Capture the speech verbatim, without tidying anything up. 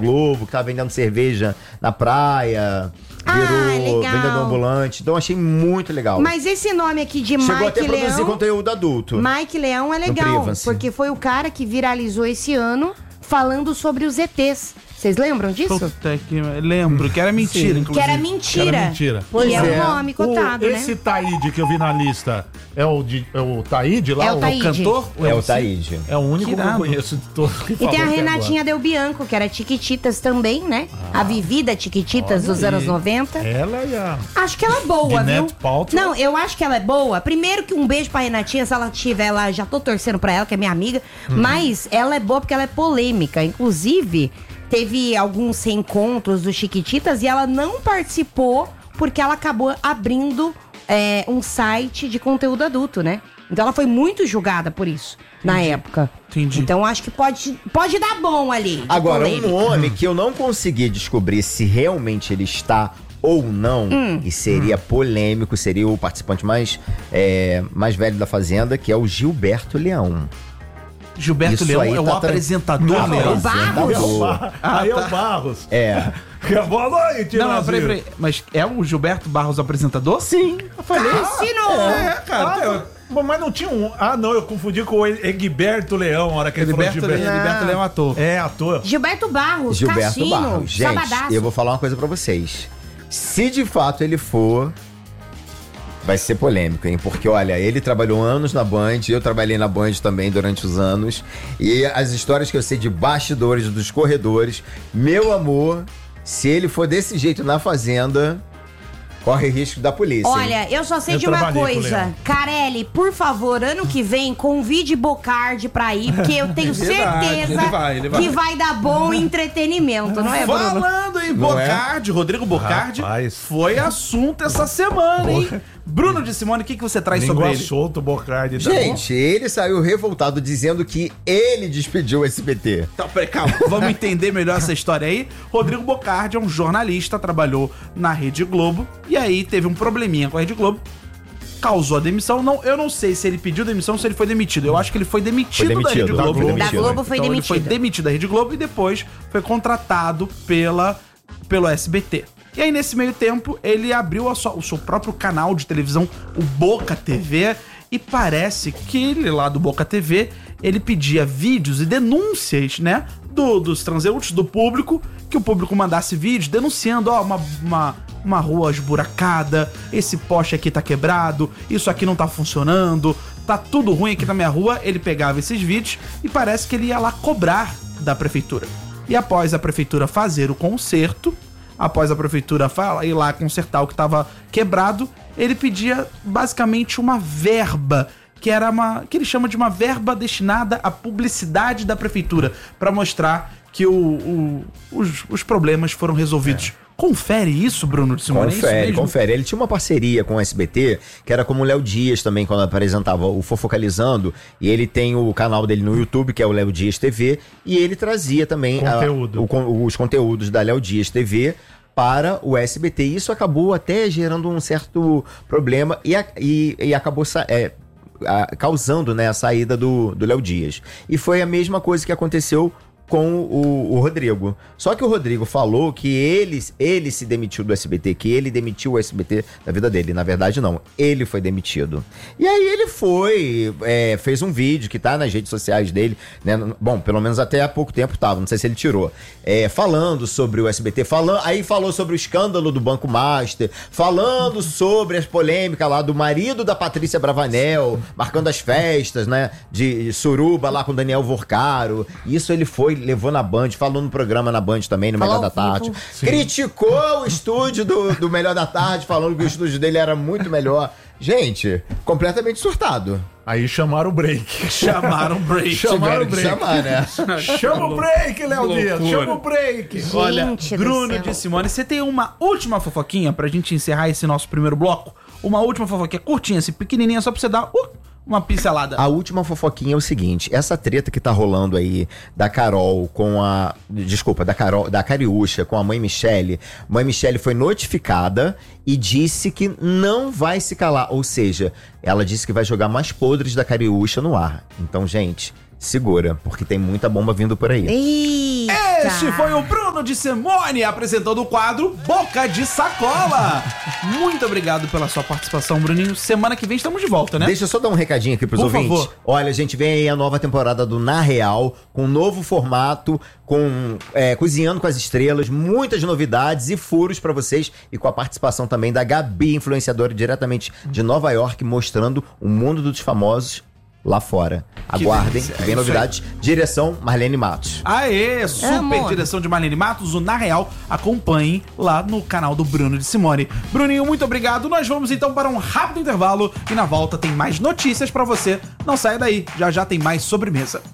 Globo, que tava vendendo cerveja na praia, virou ah, vendedor ambulante. Então achei muito legal. Mas esse nome aqui de Chegou Mike até a produzir Leão, conteúdo adulto. Mike Leão é legal, porque foi o cara que viralizou esse ano falando sobre os E Tês. Vocês lembram disso? Puta que... Lembro, que era mentira, Sim. inclusive. Que era mentira. Que era mentira. Pois e é, é um nome cotado, o, né? Esse Taíde que eu vi na lista é o, de, é o Taíde lá? É o Taíde. cantor? É o Taíde. É o único que, que eu conheço de todos que E tem a Renatinha Del Bianco, que era Chiquititas também, né? Ah, a vivida Chiquititas dos aí. anos noventa. Ela e a... Acho que ela é boa, viu? Paltrow. Não, eu acho que ela é boa. Primeiro que um beijo pra Renatinha, se ela tiver lá, já tô torcendo pra ela, que é minha amiga. Hum. Mas ela é boa porque ela é polêmica. Inclusive... Teve alguns reencontros do Chiquititas e ela não participou porque ela acabou abrindo é, um site de conteúdo adulto, né? Então ela foi muito julgada por isso, Entendi. na época. Entendi. Então acho que pode, pode dar bom ali. Agora, polêmica. um nome que eu não consegui descobrir se realmente ele está ou não, hum. e seria hum. polêmico, seria o participante mais, é, mais velho da Fazenda, que é o Gilberto Leão. Gilberto Isso Leão aí é o tá apresentador, tra... Leão. É o Barros? Ah, aí é o Barros. É. Boa noite, Não, não, peraí, peraí. Mas é o Gilberto Barros apresentador? Sim. Eu falei. Ensinou. É, cara. Ah, mas não tinha um... Ah, não, eu confundi com o Egberto Leão, a hora que ele falou Gilberto, Gilberto. Gilberto Leão é ator. É, ator. Gilberto Barros, Gilberto Cassino, Barros. Gente, Sabadaço. eu vou falar uma coisa pra vocês. Se de fato ele for... Vai ser polêmico, hein? Porque, olha, ele trabalhou anos na Band, eu trabalhei na Band também durante os anos. E as histórias que eu sei de bastidores, dos corredores, meu amor, se ele for desse jeito na Fazenda, corre risco da polícia. Olha, eu só sei eu de uma coisa. Carelli, por favor, ano que vem, convide Bocardi pra ir, porque eu tenho ele certeza vai, ele vai, ele vai. que vai dar bom entretenimento, não é, Bruno? Falando em Bocardi, é? Rodrigo Bocardi, Rapaz. foi assunto essa semana, hein? Bruno de Simone, o que, que você traz Língua sobre ele? solto, Bocardi. Tá Gente, bom? Ele saiu revoltado dizendo que ele despediu o S B T. Então, peraí, calma, vamos entender melhor essa história aí. Rodrigo Bocardi é um jornalista, trabalhou na Rede Globo, e aí teve um probleminha com a Rede Globo, causou a demissão. Não, eu não sei se ele pediu demissão ou se ele foi demitido. Eu acho que ele foi demitido, foi demitido da Rede Globo. Da Globo, da Globo foi então, demitido. Ele foi demitido da Rede Globo e depois foi contratado pela, pelo S B T. E aí, nesse meio tempo, ele abriu a sua, o seu próprio canal de televisão, o Boca T V, e parece que ele lá do Boca T V, ele pedia vídeos e denúncias, né, do, dos transeuntes, do público, que o público mandasse vídeos denunciando, ó, uma, uma, uma rua esburacada, esse poste aqui tá quebrado, isso aqui não tá funcionando, tá tudo ruim aqui na minha rua. Ele pegava esses vídeos e parece que ele ia lá cobrar da prefeitura. E após a prefeitura fazer o conserto, após a prefeitura ir lá consertar o que estava quebrado, ele pedia basicamente uma verba, que era uma, que ele chama de uma verba destinada à publicidade da prefeitura, para mostrar que o, o, os, os problemas foram resolvidos. É. Confere isso, Bruno de Simone? Confere, é isso confere. Ele tinha uma parceria com o S B T, que era como o Léo Dias também, quando apresentava o Fofocalizando, e ele tem o canal dele no YouTube, que é o Léo Dias T V, e ele trazia também Conteúdo. A, o, os conteúdos da Léo Dias T V para o S B T. E isso acabou até gerando um certo problema e, e, e acabou é, a, causando, né, a saída do Léo Dias. E foi a mesma coisa que aconteceu com o, o Rodrigo. Só que o Rodrigo falou que ele, ele se demitiu do S B T, que ele demitiu o S B T da vida dele. Na verdade, não. Ele foi demitido. E aí ele foi, é, fez um vídeo que tá nas redes sociais dele, né? Bom, pelo menos até há pouco tempo tava, não sei se ele tirou. É, falando sobre o S B T, falando, aí falou sobre o escândalo do Banco Master, falando sobre as polêmicas lá do marido da Patrícia Bravanel, marcando as festas, né? De Suruba lá com Daniel Vorcaro. Isso ele foi, levou na Band, falou no programa na Band também, no Melhor da Tarde. Criticou o estúdio do, do Melhor da Tarde, falando que o estúdio dele era muito melhor. Gente, completamente surtado. Aí chamaram o break. Chamaram o break. Chamaram o break. Chamar, né? Chama o break, Léo Dias. Chama o break. Gente, Olha, Bruno de Simone, você tem uma última fofoquinha pra gente encerrar esse nosso primeiro bloco? Uma última fofoquinha curtinha, assim, pequenininha, só pra você dar uh, uma pincelada. A última fofoquinha é o seguinte, essa treta que tá rolando aí da Carol com a... Desculpa, da Carol, da Cariúcha com a mãe Michele. Mãe Michele foi notificada e disse que não vai se calar. Ou seja, ela disse que vai jogar mais podres da Cariúcha no ar. Então, gente, segura, porque tem muita bomba vindo por aí. Ih, Este foi o Bruno de Simone apresentando o quadro Boca de Sacola. Muito obrigado pela sua participação, Bruninho. Semana que vem estamos de volta, né? Deixa eu só dar um recadinho aqui pros Por ouvintes. favor. Olha, a gente vem aí a nova temporada do Na Real, com um novo formato, com é, Cozinhando com as Estrelas, muitas novidades e furos pra vocês, e com a participação também da Gabi, influenciadora diretamente de Nova York, mostrando o mundo dos famosos lá fora. Aguardem, delícia, que é vem isso novidades. Direção Marlene Matos. Aê, super amor. direção de Marlene Matos, o Na Real. Acompanhem lá no canal do Bruno de Simone. Bruninho, muito obrigado. Nós vamos então para um rápido intervalo e na volta tem mais notícias pra você. Não saia daí, já já tem mais sobremesa.